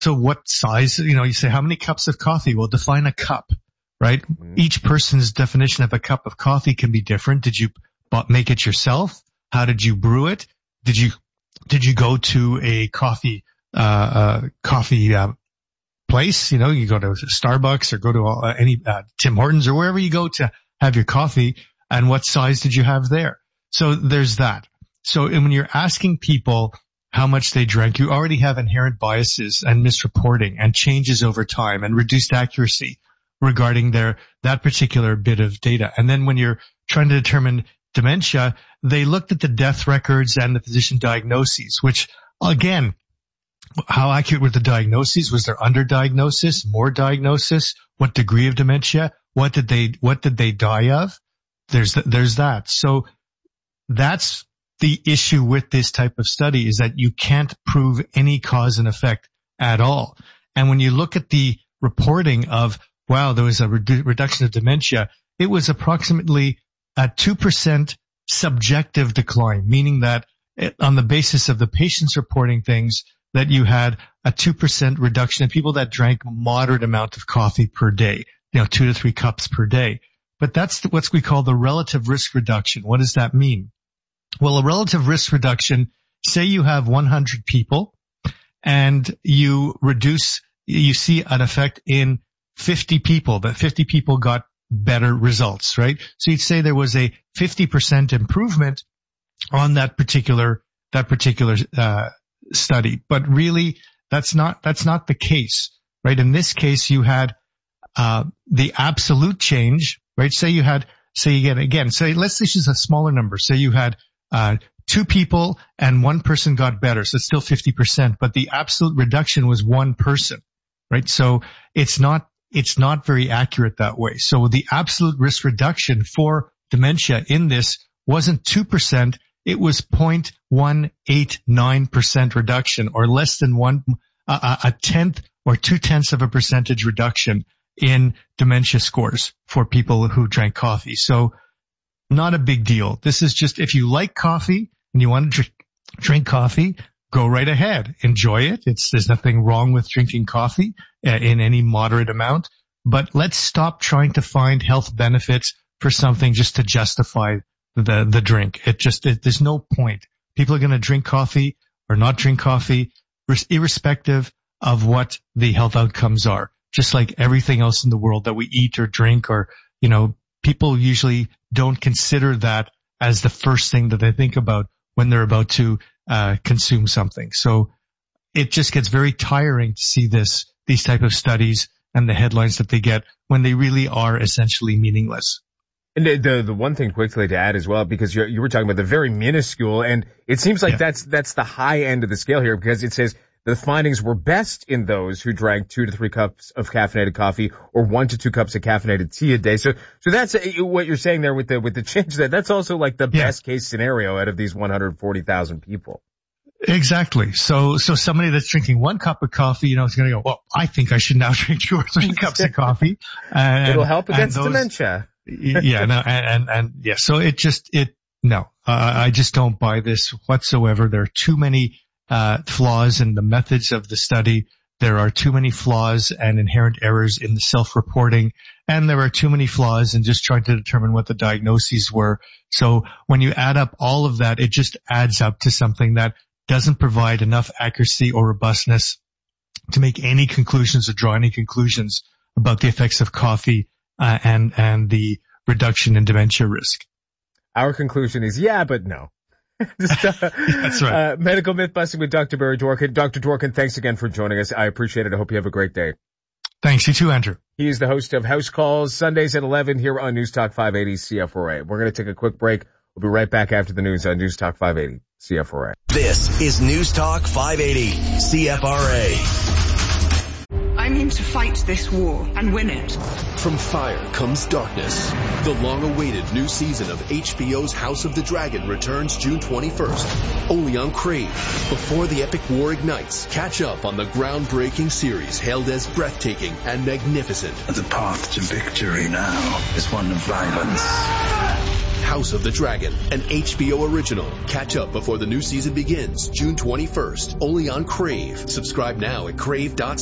So what size, you say how many cups of coffee? Well, define a cup, right? Mm-hmm. Each person's definition of a cup of coffee can be different. Did you make it yourself? How did you brew it? Did you go to a coffee place? You go to Starbucks or go to any Tim Hortons or wherever you go to have your coffee. And what size did you have there? So there's that. So when you're asking people how much they drank, you already have inherent biases and misreporting and changes over time and reduced accuracy regarding that particular bit of data. And then when you're trying to determine dementia, they looked at the death records and the physician diagnoses, which again, how accurate were the diagnoses? Was there underdiagnosis, more diagnosis? What degree of dementia? What did they die of? There's that. So that's the issue with this type of study, is that you can't prove any cause and effect at all. And when you look at the reporting of, wow, there was a reduction of dementia, it was approximately a 2% subjective decline, meaning that on the basis of the patients reporting things, that you had a 2% reduction in people that drank moderate amount of coffee per day, 2 to 3 cups per day. But that's what we call the relative risk reduction. What does that mean? Well, a relative risk reduction, say you have 100 people and you see an effect in 50 people, that 50 people got better results, right? So you'd say there was a 50% improvement on that particular study. But really, that's not the case, right? In this case, you had the absolute change, right? Let's say she's a smaller number. Say you had 2 people and 1 person got better. So it's still 50%, but the absolute reduction was 1 person, right? So it's not very accurate that way. So the absolute risk reduction for dementia in this wasn't 2%. It was 0.189% reduction, or less than a tenth or 0.2% reduction in dementia scores for people who drank coffee. So not a big deal. This is just, if you like coffee and you want to drink coffee, go right ahead. Enjoy it. There's nothing wrong with drinking coffee in any moderate amount, but let's stop trying to find health benefits for something just to justify the drink. There's no point. People are going to drink coffee or not drink coffee, irrespective of what the health outcomes are. Just like everything else in the world that we eat or drink, or, people usually don't consider that as the first thing that they think about when they're about to consume something. So it just gets very tiring to see these type of studies and the headlines that they get when they really are essentially meaningless. And the one thing quickly to add as well, because you were talking about the very minuscule, and it seems like that's the high end of the scale here, because it says the findings were best in those who drank 2 to 3 cups of caffeinated coffee or 1 to 2 cups of caffeinated tea a day. So that's what you're saying there with the change. That's also like the best case scenario out of these 140,000 people. Exactly. So somebody that's drinking 1 cup of coffee, is going to go, well, I think I should now drink 2 or 3 cups of coffee. It'll help against dementia. So I just don't buy this whatsoever. There are too many flaws in the methods of the study. There are too many flaws and inherent errors in the self-reporting, and there are too many flaws in just trying to determine what the diagnoses were. So when you add up all of that, it just adds up to something that doesn't provide enough accuracy or robustness to make any conclusions or draw any conclusions about the effects of coffee and the reduction in dementia risk. Our conclusion is but no. That's right. Medical myth busting with Dr. Barry Dworkin. Dr. Dworkin, thanks again for joining us. I appreciate it. I hope you have a great day. Thanks. You too, Andrew. He is the host of House Calls, Sundays at 11 here on News Talk 580 CFRA. We're going to take a quick break. We'll be right back after the news on News Talk 580 CFRA. This is News Talk 580 CFRA. I'm in to fight this war and win it. From fire comes darkness. The long-awaited new season of HBO's House of the Dragon returns June 21st, only on Crave. Before the epic war ignites, catch up on the groundbreaking series hailed as breathtaking and magnificent. The path to victory now is one of violence. House of the Dragon, an HBO original. Catch up before the new season begins June 21st, only on Crave. Subscribe now at crave.co.